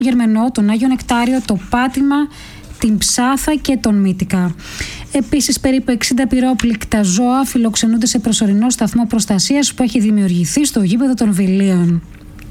Γερμενό, τον Άγιο Νεκτάριο, το Πάτημα, την Ψάθα και τον Μύτικα. Επίσης, περίπου 60 πυρόπληκτα ζώα φιλοξενούνται σε προσωρινό σταθμό προστασίας που έχει δημιουργηθεί στο γήπεδο των Βιλίων.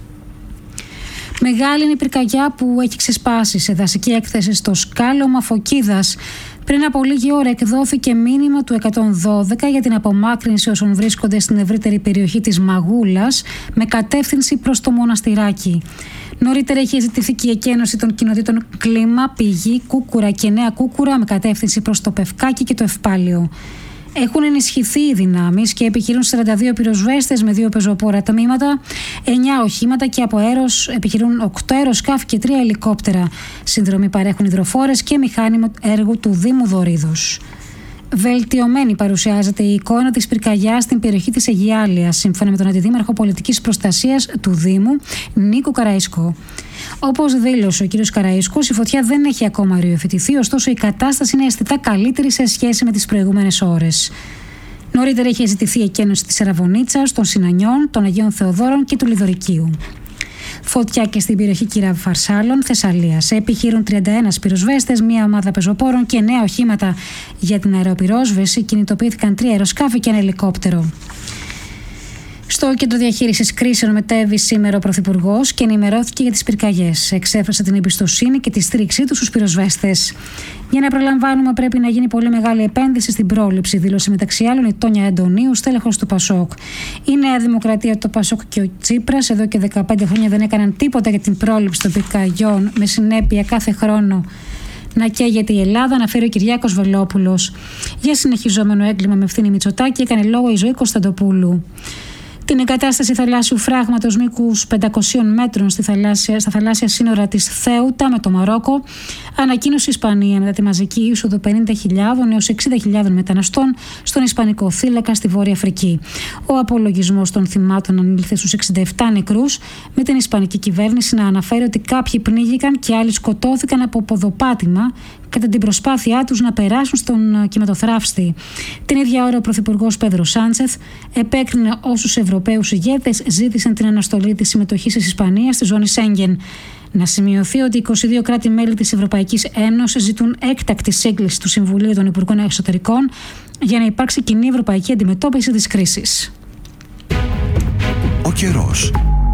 Μεγάλη είναι η πυρκαγιά που έχει ξεσπάσει σε δασική έκθεση στο σκάλωμα Φωκίδας. Πριν από λίγη ώρα εκδόθηκε μήνυμα του 112 για την απομάκρυνση όσων βρίσκονται στην ευρύτερη περιοχή της Μαγούλας με κατεύθυνση προς το Μοναστηράκι. Νωρίτερα είχε ζητηθεί και η εκένωση των κοινοτήτων Κλίμα, Πηγή, Κούκουρα και Νέα Κούκουρα με κατεύθυνση προς το Πευκάκι και το Ευπάλιο. Έχουν ενισχυθεί οι δυνάμεις και επιχειρούν 42 πυροσβέστες με 2 πεζοπόρα τμήματα, 9 οχήματα και από αέρος επιχειρούν 8 αεροσκάφη και 3 ελικόπτερα. Συνδρομή παρέχουν υδροφόρες και μηχάνημα έργου του Δήμου Δωρίδος. Βελτιωμένη παρουσιάζεται η εικόνα της πυρκαγιάς στην περιοχή της Αιγιάλειας, σύμφωνα με τον Αντιδήμαρχο Πολιτικής Προστασίας του Δήμου, Νίκο Καραΐσκο. Όπως δήλωσε ο κ. Καραΐσκος, η φωτιά δεν έχει ακόμα οριοθετηθεί, ωστόσο η κατάσταση είναι αισθητά καλύτερη σε σχέση με τις προηγούμενες ώρες. Νωρίτερα είχε ζητηθεί η εκένωση της Αραβωνίτσας, των Συνανιών, των Αγίων Θεοδόρων και του Λιδωρικίου. Φωτιά και στην περιοχή Κυρα-Φαρσάλων, Θεσσαλίας. Επιχειρούν 31 πυροσβέστες, μία ομάδα πεζοπόρων και 9 οχήματα για την αεροπυρόσβεση. Κινητοποιήθηκαν 3 αεροσκάφη και 1 ελικόπτερο. Στο κέντρο διαχείρισης κρίσεων μετέβη σήμερα ο Πρωθυπουργός και ενημερώθηκε για τις πυρκαγιές. Εξέφρασε την εμπιστοσύνη και τη στήριξή του στους πυροσβέστες. Για να προλαμβάνουμε, πρέπει να γίνει πολύ μεγάλη επένδυση στην πρόληψη, δήλωσε μεταξύ άλλων η Τόνια Αντωνίου, στέλεχος του Πασόκ. Η Νέα Δημοκρατία, το Πασόκ και ο Τσίπρας εδώ και 15 χρόνια δεν έκαναν τίποτα για την πρόληψη των πυρκαγιών, με συνέπεια κάθε χρόνο να καίγεται η Ελλάδα, αναφέρει ο Κυριάκος Βελόπουλος. Για συνεχιζόμενο έγκλημα με ευθύνη Μητσοτάκη έκανε λόγο η Ζωή Κωνσταντοπούλου. Την εγκατάσταση θαλάσσιου φράγματος μήκους 500 μέτρων στα θαλάσσια σύνορα της Θέουτα με το Μαρόκο ανακοίνωσε η Ισπανία μετά τη μαζική είσοδο 50.000 έως 60.000 μεταναστών στον Ισπανικό θύλακα στη Βόρεια Αφρική. Ο απολογισμός των θυμάτων ανήλθε στους 67 νεκρούς, με την Ισπανική κυβέρνηση να αναφέρει ότι κάποιοι πνίγηκαν και άλλοι σκοτώθηκαν από ποδοπάτημα κατά την προσπάθειά τους να περάσουν στον κυμματοθράφστη. Την ίδια ώρα ο Πρωθυπουργός Πέδρο Σάντσεθ επέκρινε όσους Ευρωπαίους ηγέτες ζήτησαν την αναστολή της συμμετοχής της Ισπανίας στη ζώνη Σέγγεν. Να σημειωθεί ότι 22 κράτη-μέλη της Ευρωπαϊκής Ένωσης ζητούν έκτακτη σύγκληση του Συμβουλίου των Υπουργών Εξωτερικών για να υπάρξει κοινή ευρωπαϊκή αντιμετώπιση της κρίσης. Ο καιρός.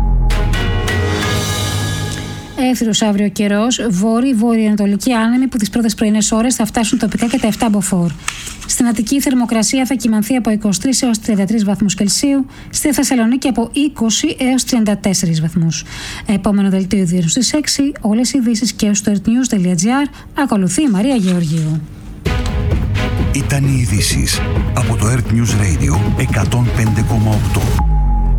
Εύθυρος αύριο καιρός, βόρειο-βορειοανατολική άνεμη που τις πρώτες πρωινές ώρες θα φτάσουν τοπικά και τα 7 μποφόρ. Στην Αττική η θερμοκρασία θα κυμανθεί από 23 έως 33 βαθμούς Κελσίου, στη Θεσσαλονίκη από 20 έως 34 βαθμούς. Επόμενο δελτίο ειδήσεων στις 6, όλες οι ειδήσεις και στο earthnews.gr. Ακολουθεί η Μαρία Γεωργίου. Ήταν οι ειδήσεις από το Earth News Radio 105,8.